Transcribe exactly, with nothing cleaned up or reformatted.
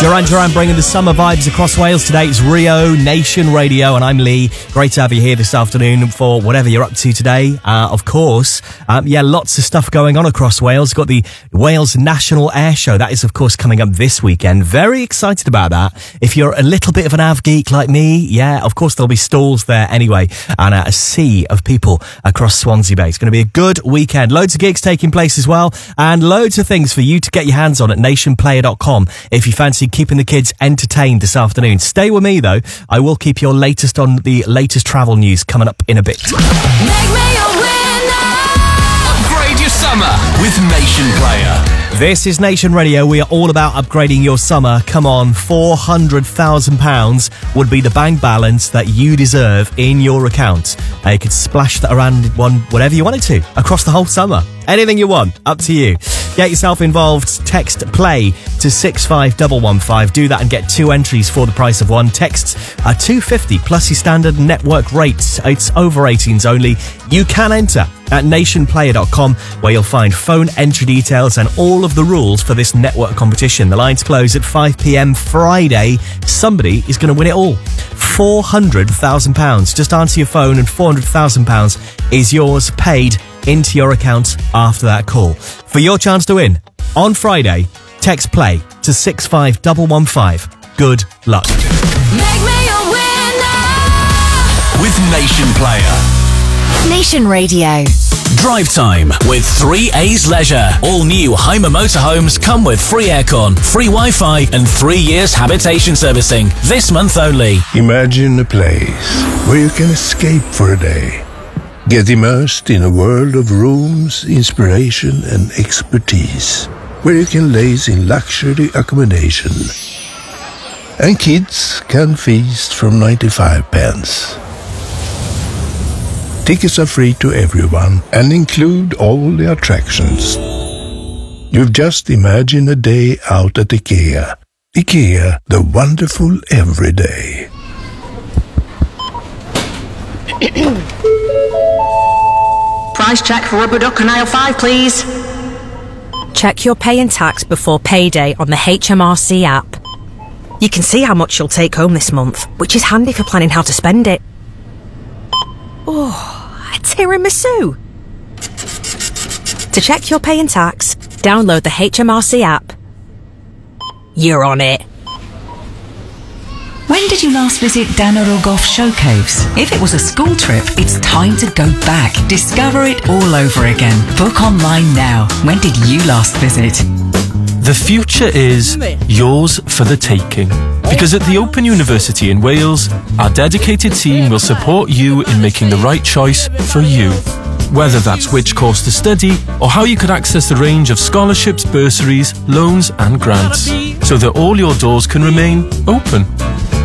Duran Duran bringing the summer vibes across Wales today. It's Rio Nation Radio, and I'm Lee. Great to have you here this afternoon for whatever you're up to today. Uh, of course, um, yeah, lots of stuff going on across Wales. Got the Wales National Air Show. That is, of course, coming up this weekend. Very excited about that. If you're a little bit of an av geek like me, yeah, of course, there'll be stalls there anyway, and uh, a sea of people across Swansea Bay. It's going to be a good weekend. Loads of gigs taking place as well, and loads of things for you to get your hands on at nation player dot com if you fancy keeping the kids entertained this afternoon. Stay with me though. I will keep your latest on the latest travel news coming up in a bit. Make me a winner. Upgrade your summer with Nation Player. This is Nation Radio. We are all about upgrading your summer. Come on, four hundred thousand pounds would be the bank balance that you deserve in your account. Uh, you could splash that around one, whatever you wanted to, across the whole summer. Anything you want, up to you. Get yourself involved. Text PLAY to six five one one five. Do that and get two entries for the price of one. Texts are two fifty plus your standard network rates. It's over eighteens only. You can enter at nation player dot com, where you'll find phone entry details and all of the rules for this network competition. The lines close at five p.m. Friday. Somebody is going to win it all. four hundred thousand pounds. Just answer your phone and four hundred thousand pounds is yours, paid into your account after that call. For your chance to win on Friday, text PLAY to six five one one five. Good luck. Make me a winner. With Nation Player. Nation Radio. Drive time with three A's Leisure. All new Hymer motorhomes come with free aircon, free Wi-Fi and three years habitation servicing. This month only. Imagine a place where you can escape for a day. Get immersed in a world of rooms, inspiration and expertise. Where you can laze in luxury accommodation. And kids can feast from ninety-five pence. Tickets are free to everyone and include all the attractions. You've just imagined a day out at IKEA. IKEA, the wonderful everyday. Price check for rubber duck and aisle five, please. Check your pay and tax before payday on the H M R C app. You can see how much you'll take home this month, which is handy for planning how to spend it. Oh, a tiramisu! To check your pay and tax, download the H M R C app. You're on it. When did you last visit Danarogov Show Caves? If it was a school trip, it's time to go back. Discover it all over again. Book online now. When did you last visit? The future is yours for the taking. Because at the Open University in Wales, our dedicated team will support you in making the right choice for you. Whether that's which course to study or how you could access the range of scholarships, bursaries, loans and grants, so that all your doors can remain open.